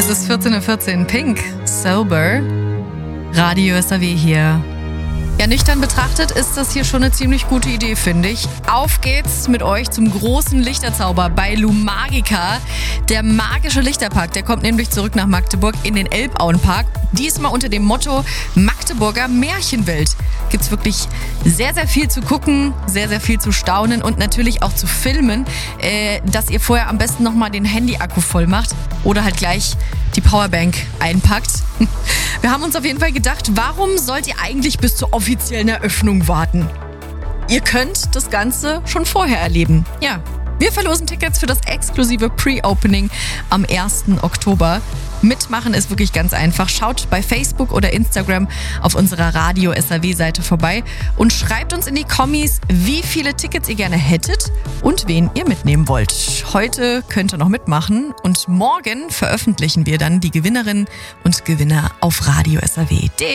Es ist 14:14 Uhr, Pink, Sober, Radio SAW hier. Ja, nüchtern betrachtet ist das hier schon eine ziemlich gute Idee, finde ich. Auf geht's mit euch zum großen Lichterzauber bei Lumagica. Der magische Lichterpark, der kommt nämlich zurück nach Magdeburg in den Elbauenpark. Diesmal unter dem Motto Magdeburger Märchenwelt. Gibt's wirklich sehr, sehr viel zu gucken, sehr, sehr viel zu staunen und natürlich auch zu filmen, dass ihr vorher am besten nochmal den Handy-Akku voll macht oder halt gleich die Powerbank einpackt. Wir haben uns auf jeden Fall gedacht, warum sollt ihr eigentlich bis zur offiziellen Eröffnung warten? Ihr könnt das Ganze schon vorher erleben. Ja, wir verlosen Tickets für das exklusive Pre-Opening am 1. Oktober. Mitmachen ist wirklich ganz einfach. Schaut bei Facebook oder Instagram auf unserer Radio SAW-Seite vorbei und schreibt uns in die Kommis, wie viele Tickets ihr gerne hättet und wen ihr mitnehmen wollt. Heute könnt ihr noch mitmachen und morgen veröffentlichen wir dann die Gewinnerinnen und Gewinner auf Radio SAW.